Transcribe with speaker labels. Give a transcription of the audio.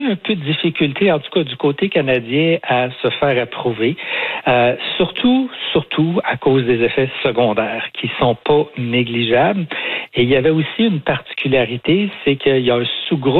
Speaker 1: un peu de difficulté, en tout cas du côté canadien, à se faire approuver, surtout à cause des effets secondaires qui sont pas négligeables. Et il y avait aussi une particularité, c'est qu'il y a un sous-groupe